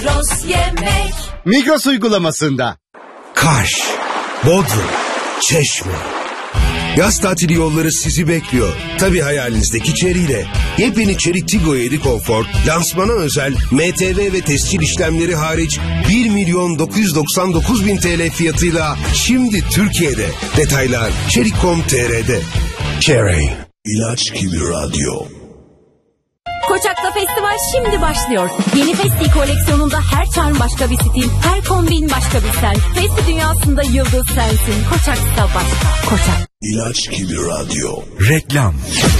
Migros yemek. Migros uygulamasında. Kaş, Bodrum, Çeşme. Yaz tatili yolları sizi bekliyor. Tabii hayalinizdeki Chery'le. Yepyeni Chery Tiggo 7 Comfort, lansmana özel MTV ve tescil işlemleri hariç 1.999.000 TL fiyatıyla şimdi Türkiye'de. Detaylar Chery.com.tr'de. Chery, ilaç gibi radyo. Koçak'ta festival şimdi başlıyor. Yeni Festi koleksiyonunda her charm başka bir stil, her kombin başka bir sen. Festi dünyasında yıldız sensin. Koçak'ta başka. Koçak. İlaç gibi radyo. Reklam.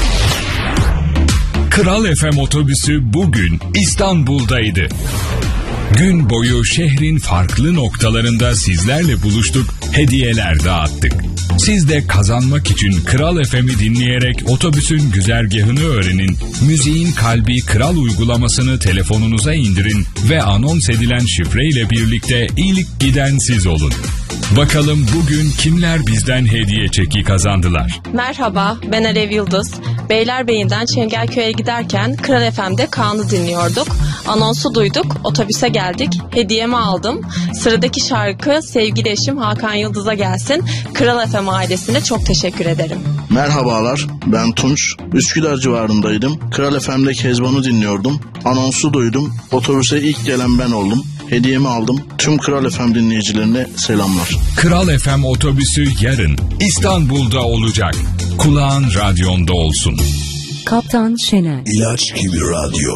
Kral FM otobüsü bugün İstanbul'daydı. Gün boyu şehrin farklı noktalarında sizlerle buluştuk, hediyeler dağıttık. Siz de kazanmak için Kral FM'i dinleyerek otobüsün güzergahını öğrenin, müziğin kalbi Kral uygulamasını telefonunuza indirin ve anons edilen şifreyle birlikte ilk giden siz olun. Bakalım bugün kimler bizden hediye çeki kazandılar? Merhaba, ben Alev Yıldız. Beylerbeyi'nden Çengelköy'e giderken Kral FM'de Kaan'ı dinliyorduk. Anonsu duyduk, otobüse geldik, hediyemi aldım. Sıradaki şarkı sevgili eşim Hakan Yıldız'a gelsin. Kral FM ailesine çok teşekkür ederim. Merhabalar, ben Tunç. Üsküdar civarındaydım. Kral FM'de Kezban'ı dinliyordum. Anonsu duydum, otobüse ilk gelen ben oldum. Hediyemi aldım. Tüm Kral FM dinleyicilerine selamlar. Kral FM otobüsü yarın İstanbul'da olacak. Kulağın radyonda olsun. Kaptan Şener. İlaç gibi radyo.